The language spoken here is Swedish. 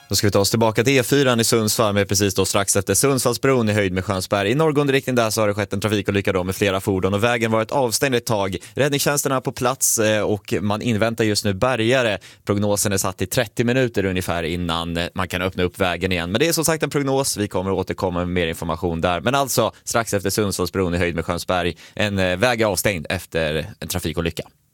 Då ska vi ta oss tillbaka till E4 i Sundsvall med precis då strax efter Sundsvallsbron i höjd med Skönsberg. I norrgående riktning där så har det skett en trafikolycka då med flera fordon och vägen varit avstängd ett tag. Räddningstjänsterna på plats och man inväntar just nu bärgare. Prognosen är satt i 30 minuter ungefär innan man kan öppna upp vägen igen. Men det är som sagt en prognos, vi kommer att återkomma med mer information där. Men alltså strax efter Sundsvallsbron i höjd med Skönsberg, en väg är avstängd efter en trafikolycka.